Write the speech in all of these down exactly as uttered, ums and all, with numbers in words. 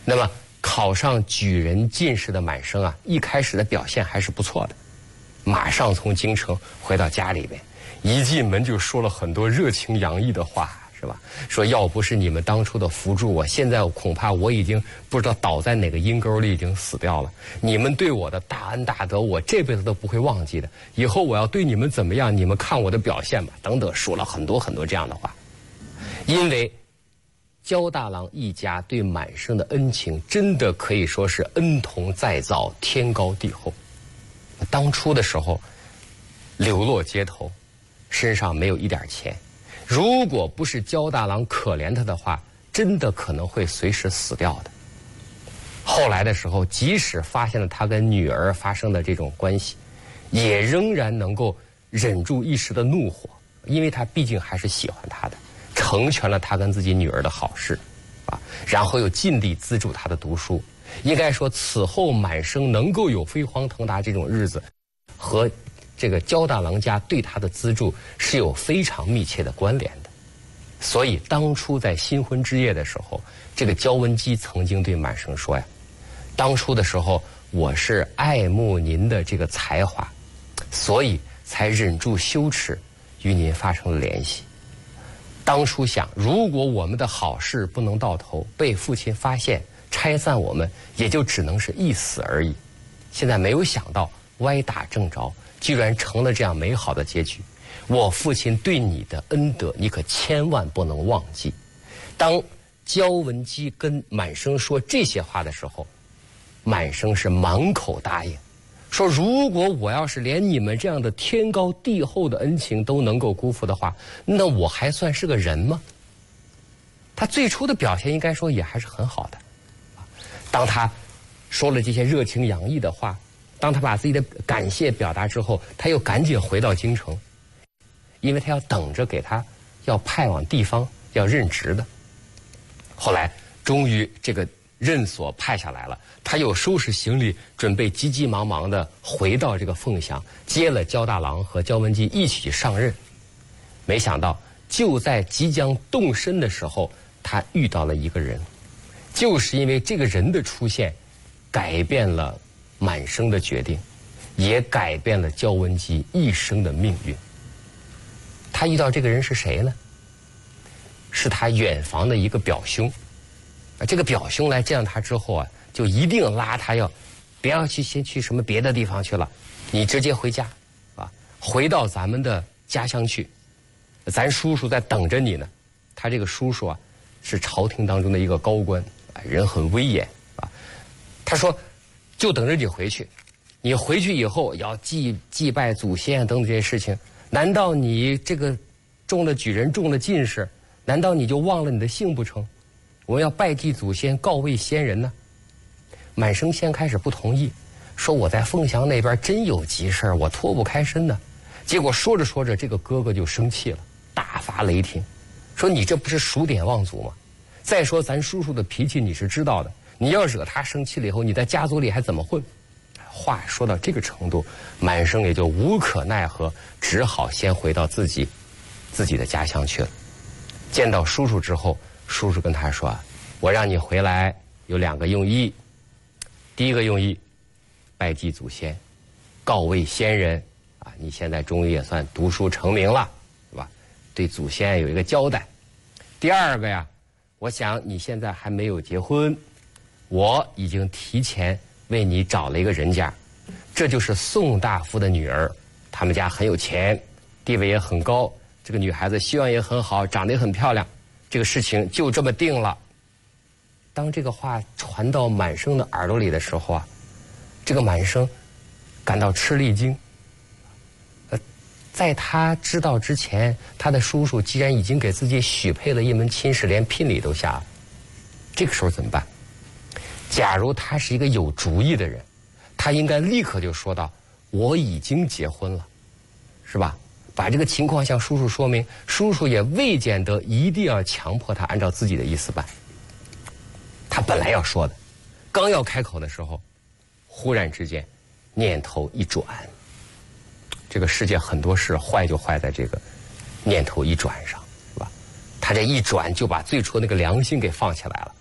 那么考上举人进士的满生啊，一开始的表现还是不错的，马上从京城回到家里边，一进门就说了很多热情洋溢的话，是吧？说要不是你们当初的扶助我，现在恐怕我已经不知道倒在哪个阴沟里，已经死掉了。你们对我的大恩大德，我这辈子都不会忘记的。以后我要对你们怎么样，你们看我的表现吧，等等，说了很多很多这样的话。因为焦大郎一家对满生的恩情，真的可以说是恩同再造，天高地厚。当初的时候，流落街头，身上没有一点钱。如果不是焦大郎可怜他的话，真的可能会随时死掉的。后来的时候，即使发现了他跟女儿发生的这种关系，也仍然能够忍住一时的怒火，因为他毕竟还是喜欢他的，成全了他跟自己女儿的好事，啊，然后又尽力资助他的读书。应该说，此后满生能够有飞黄腾达这种日子，和这个焦大郎家对他的资助是有非常密切的关联的。所以当初在新婚之夜的时候，这个焦文姬曾经对满生说呀，当初的时候我是爱慕您的这个才华，所以才忍住羞耻与您发生了联系。当初想，如果我们的好事不能到头，被父亲发现拆散我们，也就只能是一死而已。现在没有想到歪打正着，居然成了这样美好的结局。我父亲对你的恩德，你可千万不能忘记。当焦文姬跟满生说这些话的时候，满生是满口答应，说如果我要是连你们这样的天高地厚的恩情都能够辜负的话，那我还算是个人吗？他最初的表现应该说也还是很好的。当他说了这些热情洋溢的话，当他把自己的感谢表达之后，他又赶紧回到京城，因为他要等着给他要派往地方要任职的。后来终于这个任所派下来了，他又收拾行李，准备急急忙忙的回到这个凤翔，接了焦大郎和焦文姬一起上任。没想到就在即将动身的时候，他遇到了一个人，就是因为这个人的出现，改变了满生的决定，也改变了焦文姬一生的命运。他遇到这个人是谁呢？是他远房的一个表兄。这个表兄来见他之后啊，就一定拉他要，不要去先去什么别的地方去了，你直接回家，啊，回到咱们的家乡去，咱叔叔在等着你呢。他这个叔叔啊，是朝廷当中的一个高官，人很威严啊。他说，就等着你回去，你回去以后要祭祭拜祖先等等这些事情。难道你这个中了举人，中了进士，难道你就忘了你的姓不成？我们要拜祭祖先，告慰先人呢。满生先开始不同意，说我在凤翔那边真有急事儿，我脱不开身呢。结果说着说着，这个哥哥就生气了，大发雷霆，说你这不是数典忘祖吗？再说咱叔叔的脾气你是知道的，你要惹他生气了以后，你在家族里还怎么混？话说到这个程度，满生也就无可奈何，只好先回到自己自己的家乡去了。见到叔叔之后，叔叔跟他说，我让你回来有两个用意。第一个用意，拜祭祖先，告慰先人啊，你现在终于也算读书成名了，是吧？对祖先有一个交代。第二个呀，我想你现在还没有结婚，我已经提前为你找了一个人家，这就是宋大夫的女儿，他们家很有钱，地位也很高，这个女孩子修养也很好，长得也很漂亮，这个事情就这么定了。当这个话传到满生的耳朵里的时候啊，这个满生感到吃了一惊。呃，在他知道之前，他的叔叔既然已经给自己许配了一门亲事，连聘礼都下了，这个时候怎么办？假如他是一个有主意的人，他应该立刻就说道，我已经结婚了，是吧？把这个情况向叔叔说明，叔叔也未见得一定要强迫他按照自己的意思办。他本来要说的，刚要开口的时候，忽然之间念头一转。这个世界很多事坏就坏在这个念头一转上，是吧？他这一转就把最初那个良心给放起来了，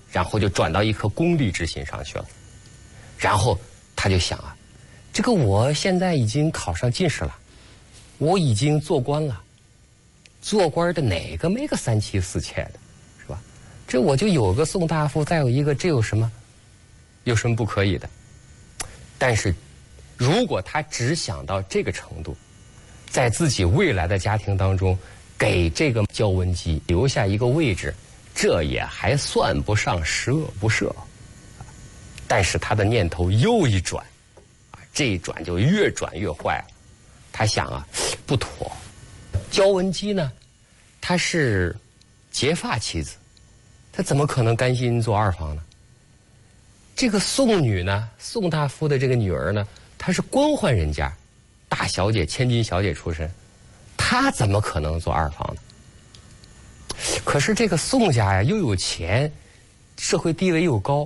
然后就转到一颗功利之心上去了。然后他就想啊，这个我现在已经考上进士了，我已经做官了，做官的哪个没个三妻四妾的，是吧？这我就有个宋大夫，再有一个，这有什么有什么不可以的？但是如果他只想到这个程度，在自己未来的家庭当中给这个焦文姬留下一个位置，这也还算不上十恶不赦。但是他的念头又一转，啊，这一转就越转越坏了。他想啊，不妥。焦文姬呢，她是结发妻子，她怎么可能甘心做二房呢？这个宋女呢，宋大夫的这个女儿呢，她是官宦人家，大小姐、千金小姐出身，她怎么可能做二房呢？可是这个宋家呀，又有钱，社会地位又高，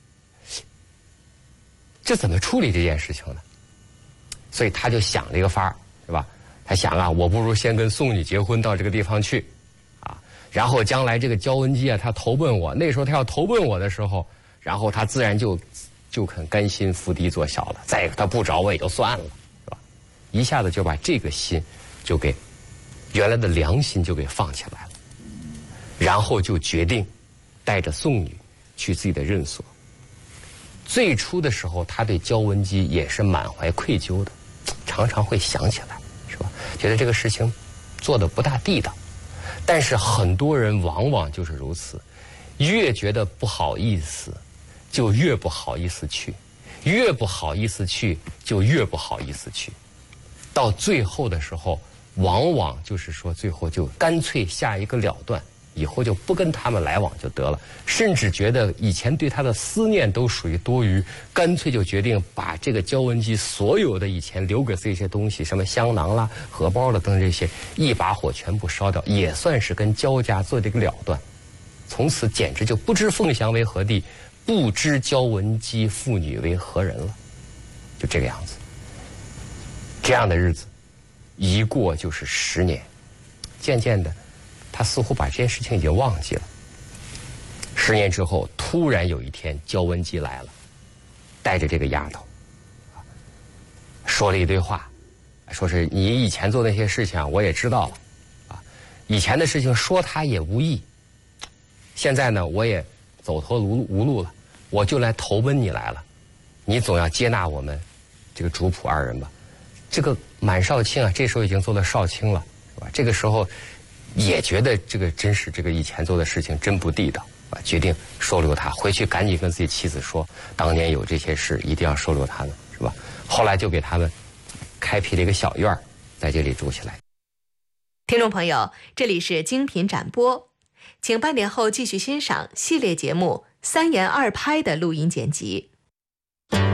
这怎么处理这件事情呢？所以他就想了一个法儿，是吧？他想啊，我不如先跟宋女结婚到这个地方去，啊，然后将来这个焦文姬啊，他投奔我，那时候他要投奔我的时候，然后他自然就就肯甘心伏低做小了。再一个，他不找我也就算了，是吧？一下子就把这个心就给原来的良心就给放起来了，然后就决定带着宋女去自己的任所。最初的时候，他对焦文姬也是满怀愧疚的，常常会想起来，是吧？觉得这个事情做得不大地道。但是很多人往往就是如此，越觉得不好意思，就越不好意思去，越不好意思去，就越不好意思去。到最后的时候，往往就是说，最后就干脆下一个了断。以后就不跟他们来往就得了，甚至觉得以前对他的思念都属于多余，干脆就决定把这个焦文姬所有的以前留给这些东西，什么香囊啦、荷包啦等这些，一把火全部烧掉，也算是跟焦家做这个了断。从此简直就不知凤翔为何地，不知焦文姬妇女为何人了，就这个样子。这样的日子一过就是十年，渐渐的他似乎把这件事情已经忘记了。十年之后，突然有一天，焦文姬来了，带着这个丫头，说了一堆话，说是你以前做那些事情啊，我也知道了，啊，以前的事情说他也无益，现在呢，我也走投无路无路了，我就来投奔你来了，你总要接纳我们这个主仆二人吧。这个满少卿啊，这时候已经做了少卿了，是吧？这个时候也觉得这个真是这个以前做的事情真不地道啊，决定收留他，回去赶紧跟自己妻子说，当年有这些事一定要收留他们，是吧？后来就给他们开辟了一个小院，在这里住起来。 听众朋友，这里是精品展播，请半点后继续欣赏系列节目《三言二拍》的录音剪辑。